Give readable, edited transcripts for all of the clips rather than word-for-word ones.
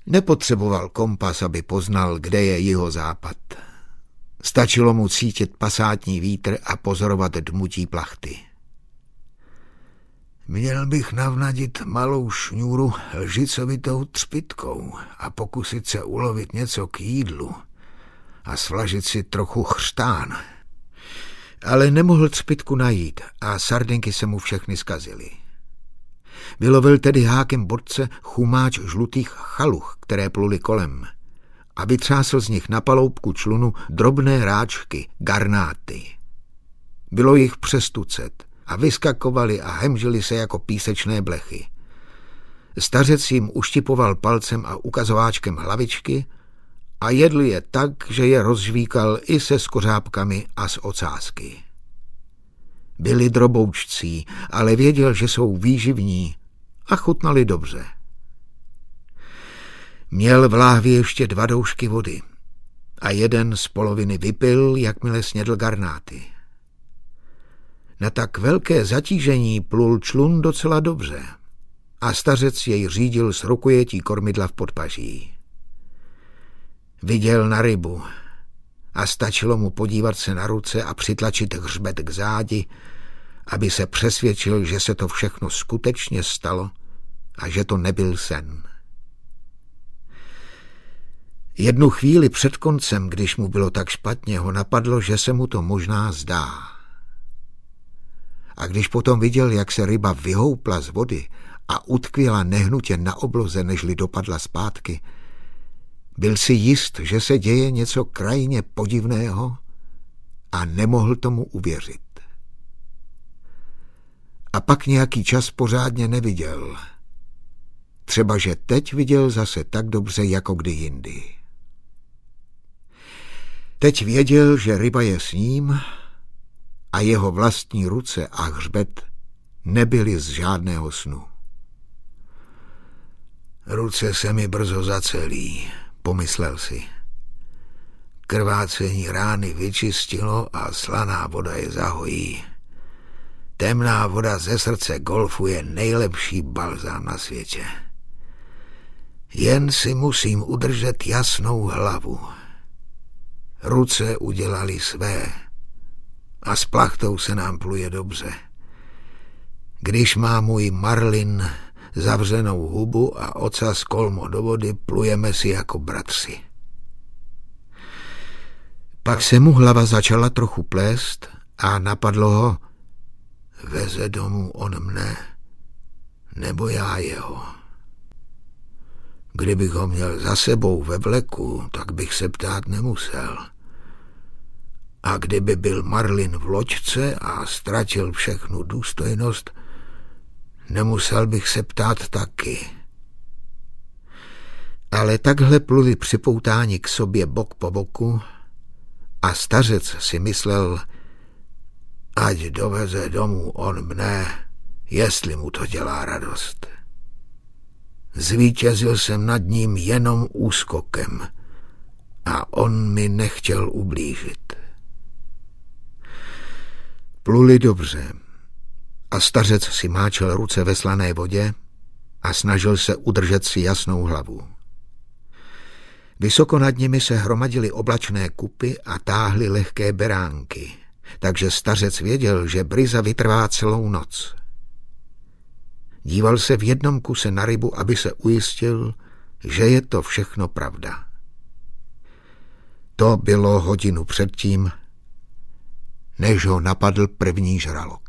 Nepotřeboval kompas, aby poznal, kde je jihozápad. Stačilo mu cítit pasátní vítr a pozorovat dmutí plachty. Měl bych navnadit malou šňůru lžicovitou třpytkou a pokusit se ulovit něco k jídlu a svlažit si trochu chřtán. Ale nemohl třpytku najít a sardinky se mu všechny zkazily. Vylovil tedy hákem bodce chumáč žlutých chaluch, které pluly kolem, a vytřásl z nich na paloubku člunu drobné ráčky, garnáty. Bylo jich přes tucet a vyskakovali a hemžili se jako písečné blechy. Stařec jim uštipoval palcem a ukazováčkem hlavičky a jedl je tak, že je rozžvíkal i se skořápkami a s ocásky. Byli droboučcí, ale věděl, že jsou výživní a chutnali dobře. Měl v láhvi ještě 2 doušky vody a jeden z poloviny vypil, jakmile snědl garnáty. Na tak velké zatížení plul člun docela dobře a stařec jej řídil s rukojetí kormidla v podpaží. Viděl na rybu a stačilo mu podívat se na ruce a přitlačit hřbet k zádi, aby se přesvědčil, že se to všechno skutečně stalo a že to nebyl sen. Jednu chvíli před koncem, když mu bylo tak špatně, ho napadlo, že se mu to možná zdá. A když potom viděl, jak se ryba vyhoupla z vody a utkvěla nehnutě na obloze, nežli dopadla zpátky, byl si jist, že se děje něco krajně podivného a nemohl tomu uvěřit. A pak nějaký čas pořádně neviděl. Třeba, že teď viděl zase tak dobře, jako kdy jindy. Teď věděl, že ryba je s ním a jeho vlastní ruce a hřbet nebyly z žádného snu. Ruce se mi brzo zacelí, pomyslel si. Krvácení rány vyčistilo a slaná voda je zahojí. Temná voda ze srdce golfu je nejlepší balzám na světě. Jen si musím udržet jasnou hlavu. Ruce udělali své a s plachtou se nám pluje dobře. Když má můj Marlin zavřenou hubu a ocas kolmo do vody, plujeme si jako bratři. Pak se mu hlava začala trochu plést a napadlo ho, veze domů on mne, nebo já jeho. Kdybych ho měl za sebou ve vleku, tak bych se ptát nemusel. A kdyby byl Marlin v loďce a ztratil všechnu důstojnost, nemusel bych se ptát taky. Ale takhle pluli připoutáni k sobě bok po boku a stařec si myslel, ať doveze domů on mne, jestli mu to dělá radost. Zvítězil jsem nad ním jenom úskokem a on mi nechtěl ublížit. Pluli dobře a stařec si máčel ruce ve slané vodě a snažil se udržet si jasnou hlavu. Vysoko nad nimi se hromadily oblačné kupy a táhly lehké beránky, takže stařec věděl, že bryza vytrvá celou noc. Díval se v jednom kuse na rybu, aby se ujistil, že je to všechno pravda. To bylo hodinu předtím, než ho napadl první žralok.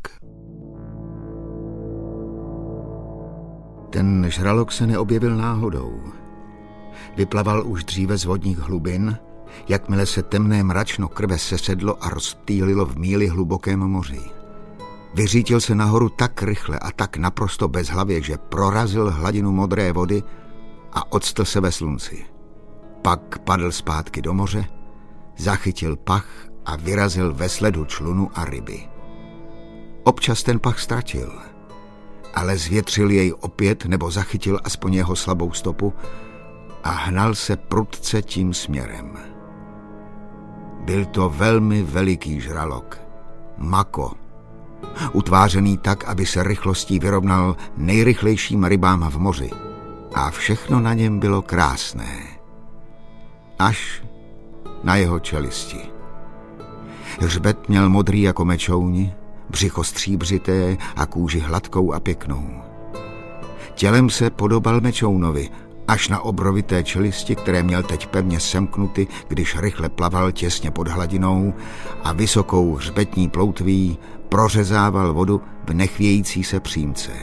Ten žralok se neobjevil náhodou. Vyplaval už dříve z vodních hlubin, jakmile se temné mračno krve sesedlo a rozptýlilo v míli hlubokém moři. Vyřítil se nahoru tak rychle a tak naprosto bezhlavě, že prorazil hladinu modré vody a octl se ve slunci. Pak padl zpátky do moře, zachytil pach a vyrazil ve sledu člunu a ryby. Občas ten pach ztratil, ale zvětřil jej opět nebo zachytil aspoň jeho slabou stopu a hnal se prudce tím směrem. Byl to velmi veliký žralok, mako, utvářený tak, aby se rychlostí vyrovnal nejrychlejším rybám v moři, a všechno na něm bylo krásné. Až na jeho čelisti. Hřbet měl modrý jako mečouni, břicho stříbřité a kůži hladkou a pěknou. Tělem se podobal mečounovi, až na obrovité čelisti, které měl teď pevně semknuty, když rychle plaval těsně pod hladinou a vysokou hřbetní ploutví prořezával vodu v nechvějící se přímce.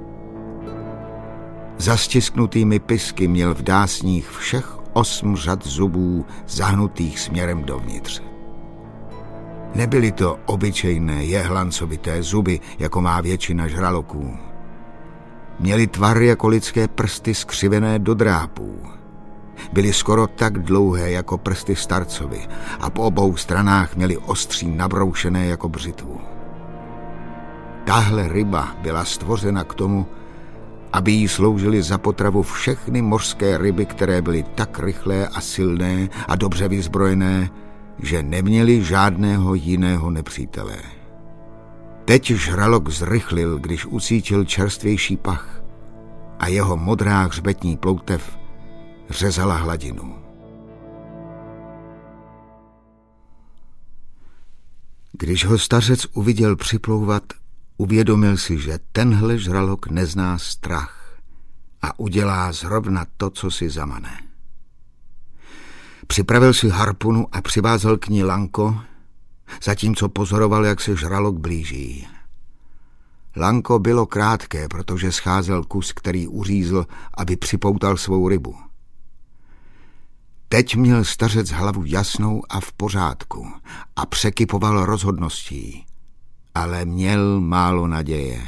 Za stisknutými pisky měl v dásních všech 8 řad zubů zahnutých směrem dovnitř. Nebyly to obyčejné jehlancovité zuby, jako má většina žraloků. Měly tvar jako lidské prsty skřivené do drápů. Byly skoro tak dlouhé jako prsty starcovi a po obou stranách měly ostří nabroušené jako břitvu. Tahle ryba byla stvořena k tomu, aby jí sloužily za potravu všechny mořské ryby, které byly tak rychlé a silné a dobře vyzbrojené, že neměli žádného jiného nepřítele. Teď žralok zrychlil, když ucítil čerstvější pach a jeho modrá hřbetní ploutev řezala hladinu. Když ho stařec uviděl připlouvat, uvědomil si, že tenhle žralok nezná strach a udělá zrovna to, co si zamane. Připravil si harpunu a přivázal k ní lanko, zatímco pozoroval, jak se žralok blíží. Lanko bylo krátké, protože scházel kus, který uřízl, aby připoutal svou rybu. Teď měl stařec hlavu jasnou a v pořádku a překypoval rozhodností, ale měl málo naděje.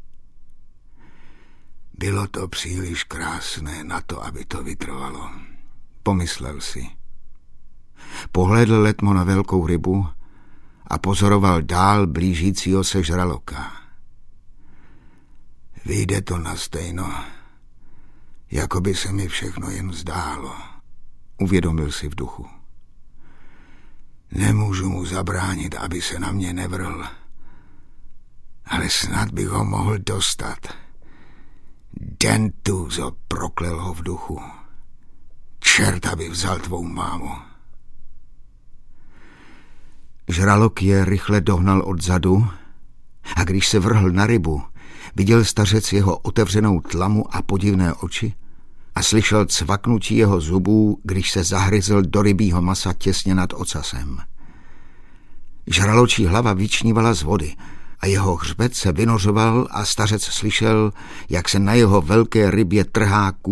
Bylo to příliš krásné na to, aby to vytrvalo, pomyslel si. Pohlédl letmo na velkou rybu a pozoroval dál blížícího se žraloka. Vyjde to na stejno, jako by se mi všechno jen zdálo, uvědomil si v duchu. Nemůžu mu zabránit, aby se na mě nevrhl, ale snad bych ho mohl dostat. Dentuzo, proklel ho v duchu. Čert, aby vzal tvou mámu. Žralok je rychle dohnal odzadu a když se vrhl na rybu, viděl stařec jeho otevřenou tlamu a podivné oči a slyšel cvaknutí jeho zubů, když se zahryzl do rybího masa těsně nad ocasem. Žraločí hlava vyčnívala z vody a jeho hřbet se vynořoval a stařec slyšel, jak se na jeho velké rybě trhá